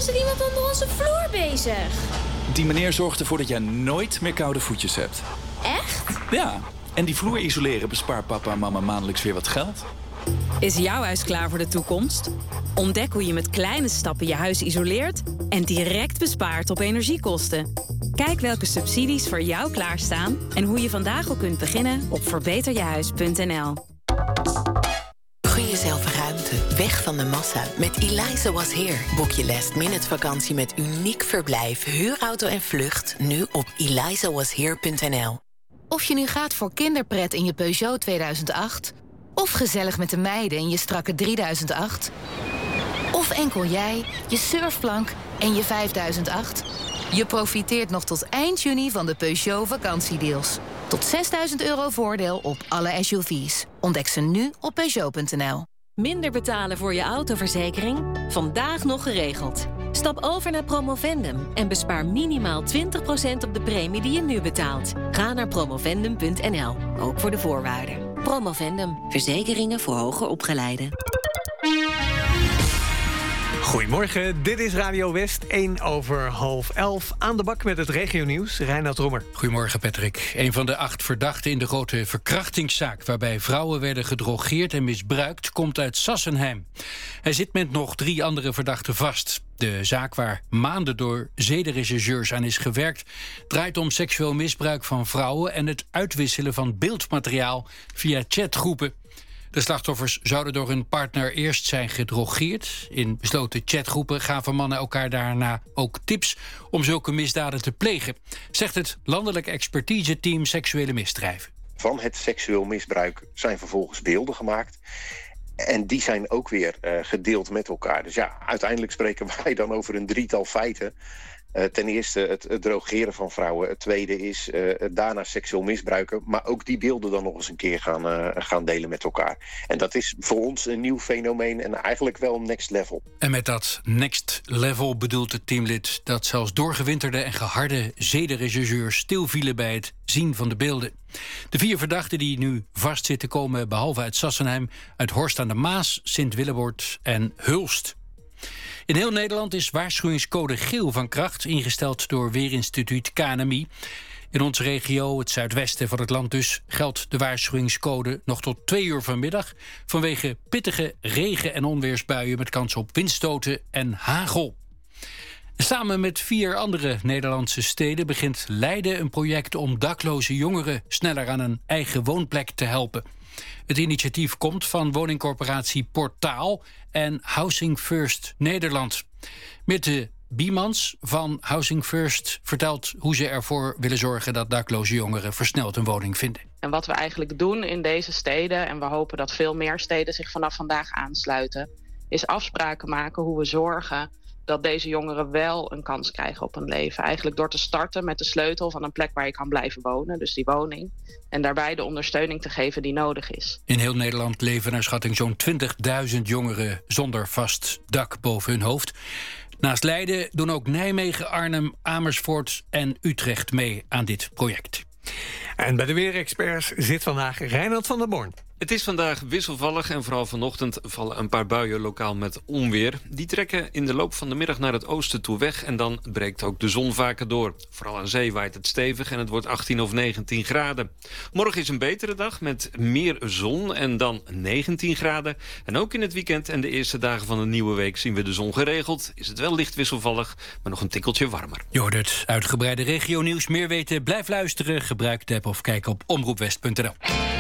is er iemand onder onze vloer bezig? Die meneer zorgt ervoor dat jij nooit meer koude voetjes hebt. Echt? Ja, en die vloer isoleren bespaart papa en mama maandelijks weer wat geld. Is jouw huis klaar voor de toekomst? Ontdek hoe je met kleine stappen je huis isoleert en direct bespaart op energiekosten. Kijk welke subsidies voor jou klaarstaan en hoe je vandaag al kunt beginnen op verbeterjehuis.nl. Gun jezelf ruimte, weg van de massa. Met Eliza Was Here boek je last-minute vakantie met uniek verblijf, huurauto en vlucht nu op elizawashere.nl. Of je nu gaat voor kinderpret in je Peugeot 2008... of gezellig met de meiden in je strakke 3008... of enkel jij, je surfplank en je 5008... je profiteert nog tot eind juni van de Peugeot vakantiedeals. Tot €6.000 voordeel op alle SUV's. Ontdek ze nu op Peugeot.nl. Minder betalen voor je autoverzekering? Vandaag nog geregeld. Stap over naar Promovendum en bespaar minimaal 20% op de premie die je nu betaalt. Ga naar promovendum.nl, ook voor de voorwaarden. Promovendum, verzekeringen voor hoger opgeleiden. Goedemorgen, dit is Radio West, 11:10. Aan de bak met het regionieuws, Reinoud Rommer. Goedemorgen, Patrick. Een van de 8 verdachten in de grote verkrachtingszaak, waarbij vrouwen werden gedrogeerd en misbruikt, komt uit Sassenheim. Hij zit met nog 3 andere verdachten vast. De zaak waar maanden door zedenrechercheurs aan is gewerkt, draait om seksueel misbruik van vrouwen en het uitwisselen van beeldmateriaal via chatgroepen. De slachtoffers zouden door hun partner eerst zijn gedrogeerd. In besloten chatgroepen gaven mannen elkaar daarna ook tips om zulke misdaden te plegen, zegt het landelijk expertise-team seksuele misdrijven. Van het seksueel misbruik zijn vervolgens beelden gemaakt. En die zijn ook weer gedeeld met elkaar. Dus ja, uiteindelijk spreken wij dan over een 3-tal feiten. Ten eerste het drogeren van vrouwen. Het tweede is daarna seksueel misbruiken. Maar ook die beelden dan nog eens een keer gaan delen met elkaar. En dat is voor ons een nieuw fenomeen en eigenlijk wel een next level. En met dat next level bedoelt het teamlid dat zelfs doorgewinterde en geharde zedenrechercheurs stilvielen bij het zien van de beelden. De 4 verdachten die nu vastzitten komen behalve uit Sassenheim, uit Horst aan de Maas, Sint-Willebord en Hulst. In heel Nederland is waarschuwingscode geel van kracht, ingesteld door Weerinstituut KNMI. In onze regio, het zuidwesten van het land dus, geldt de waarschuwingscode nog tot 2 uur vanmiddag vanwege pittige regen- en onweersbuien met kans op windstoten en hagel. Samen met 4 andere Nederlandse steden begint Leiden een project om dakloze jongeren sneller aan een eigen woonplek te helpen. Het initiatief komt van woningcorporatie Portaal en Housing First Nederland. Mirte Biemans van Housing First vertelt hoe ze ervoor willen zorgen dat dakloze jongeren versneld een woning vinden. En wat we eigenlijk doen in deze steden, en we hopen dat veel meer steden zich vanaf vandaag aansluiten, is afspraken maken hoe we zorgen dat deze jongeren wel een kans krijgen op een leven. Eigenlijk door te starten met de sleutel van een plek waar je kan blijven wonen, dus die woning. En daarbij de ondersteuning te geven die nodig is. In heel Nederland leven naar schatting zo'n 20.000 jongeren zonder vast dak boven hun hoofd. Naast Leiden doen ook Nijmegen, Arnhem, Amersfoort en Utrecht mee aan dit project. En bij de weerexperts zit vandaag Reinhard van der Born. Het is vandaag wisselvallig en vooral vanochtend vallen een paar buien lokaal met onweer. Die trekken in de loop van de middag naar het oosten toe weg en dan breekt ook de zon vaker door. Vooral aan zee waait het stevig en het wordt 18 of 19 graden. Morgen is een betere dag met meer zon en dan 19 graden. En ook in het weekend en de eerste dagen van de nieuwe week zien we de zon geregeld. Is het wel licht wisselvallig, maar nog een tikkeltje warmer. Je hoort het uitgebreide regionieuws. Meer weten, blijf luisteren, gebruik de app of kijk op omroepwest.nl.